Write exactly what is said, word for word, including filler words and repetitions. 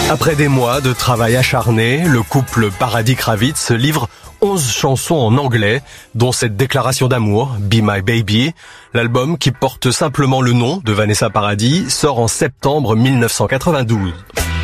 Après des mois de travail acharné, le couple Paradis-Kravitz livre onze chansons en anglais, dont cette déclaration d'amour, Be My Baby. L'album, qui porte simplement le nom de Vanessa Paradis, sort en septembre mille neuf cent quatre-vingt-douze.